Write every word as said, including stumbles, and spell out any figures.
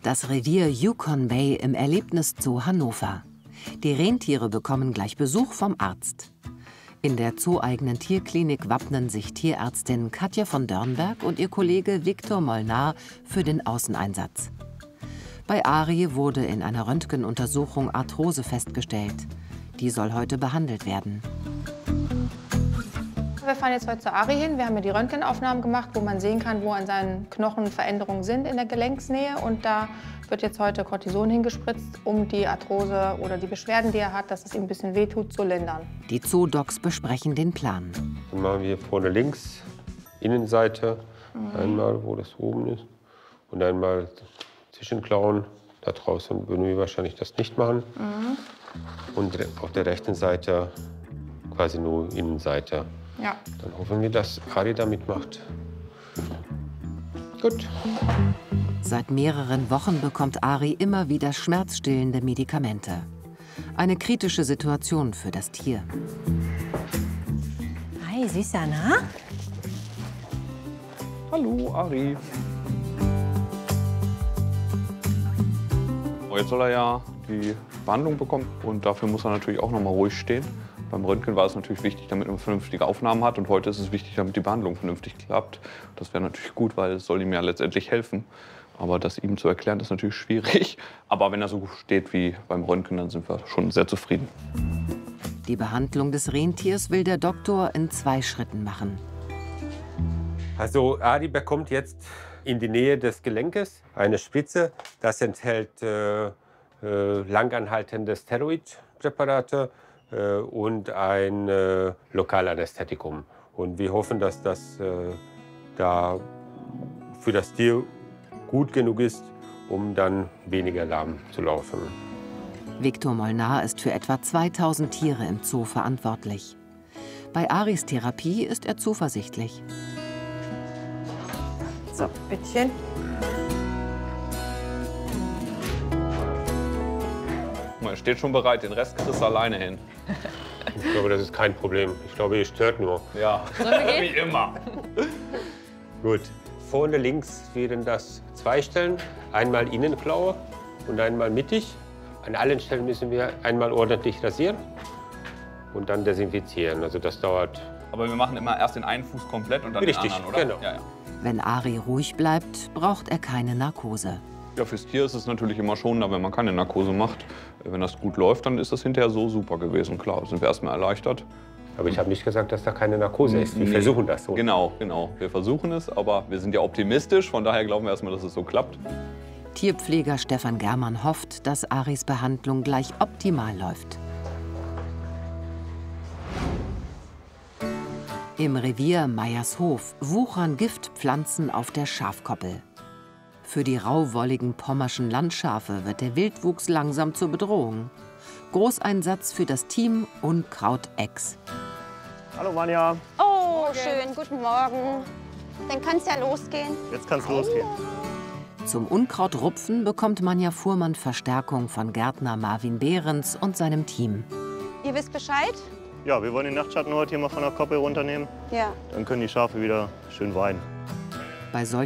Das Revier Yukon Bay im Erlebniszoo Hannover. Die Rentiere bekommen gleich Besuch vom Arzt. In der zooeigenen Tierklinik wappnen sich Tierärztin Katja von Dörnberg und ihr Kollege Viktor Molnar für den Außeneinsatz. Bei Ari wurde in einer Röntgenuntersuchung Arthrose festgestellt. Die soll heute behandelt werden. Wir fahren jetzt heute zu Ari hin. Wir haben ja die Röntgenaufnahmen gemacht, wo man sehen kann, wo an seinen Knochen Veränderungen sind in der Gelenksnähe. Und da wird jetzt heute Cortison hingespritzt, um die Arthrose oder die Beschwerden, die er hat, dass es ihm ein bisschen wehtut, zu lindern. Die Zoodocs besprechen den Plan. Dann machen wir vorne links, Innenseite, mhm. einmal, wo das oben ist. Und einmal Zwischenklauen. Da draußen würden wir wahrscheinlich das nicht machen. Mhm. Und auf der rechten Seite quasi nur Innenseite. Ja. Dann hoffen wir, dass Ari da mitmacht. Gut. Seit mehreren Wochen bekommt Ari immer wieder schmerzstillende Medikamente. Eine kritische Situation für das Tier. Hi, Süßer, na? Hallo, Ari. Jetzt soll er ja die Behandlung bekommen und dafür muss er natürlich auch noch mal ruhig stehen. Beim Röntgen war es natürlich wichtig, damit man vernünftige Aufnahmen hat und heute ist es wichtig, damit die Behandlung vernünftig klappt. Das wäre natürlich gut, weil es soll ihm ja letztendlich helfen. Aber das ihm zu erklären, ist natürlich schwierig. Aber wenn er so steht wie beim Röntgen, dann sind wir schon sehr zufrieden. Die Behandlung des Rentiers will der Doktor in zwei Schritten machen. Also Ari bekommt jetzt in die Nähe des Gelenkes eine Spritze. Das enthält äh, äh, langanhaltende Steroidpräparate äh, und ein äh, Lokalanästhetikum. Und wir hoffen, dass das äh, da für das Tier gut genug ist, um dann weniger lahm zu laufen. Viktor Molnar ist für etwa zweitausend Tiere im Zoo verantwortlich. Bei Aris Therapie ist er zuversichtlich. So, bittchen. Er steht schon bereit, den Rest kriegst du alleine hin. Ich glaube, das ist kein Problem. Ich glaube, ihr stört nur. Ja, wie immer. Gut. Vorne links wären das zwei Stellen. Einmal Innenklaue und einmal mittig. An allen Stellen müssen wir einmal ordentlich rasieren und dann desinfizieren. Also das dauert. Aber wir machen immer erst den einen Fuß komplett und dann Richtig, den anderen, oder? Genau. Ja, ja. Wenn Ari ruhig bleibt, braucht er keine Narkose. Ja, fürs Tier ist es natürlich immer schonender, wenn man keine Narkose macht. Wenn das gut läuft, dann ist das hinterher so super gewesen. Klar, sind wir erstmal erleichtert. Aber ich habe nicht gesagt, dass da keine Narkose ist. Wir Nee. versuchen das so. Genau, genau. Wir versuchen es, aber wir sind ja optimistisch. Von daher glauben wir erstmal, dass es so klappt. Tierpfleger Stefan Germann hofft, dass Aris Behandlung gleich optimal läuft. Im Revier Meiershof wuchern Giftpflanzen auf der Schafkoppel. Für die rauwolligen pommerschen Landschafe wird der Wildwuchs langsam zur Bedrohung. Großeinsatz für das Team Unkraut-Ex. Hallo Manja. Oh, schön, guten Morgen. Dann kann es ja losgehen. Jetzt kann's losgehen. Zum Unkrautrupfen bekommt Manja Fuhrmann Verstärkung von Gärtner Marvin Behrens und seinem Team. Ihr wisst Bescheid? Ja, wir wollen den Nachtschatten heute hier mal von der Koppel runternehmen. Ja. Dann können die Schafe wieder schön weiden. Bei solchen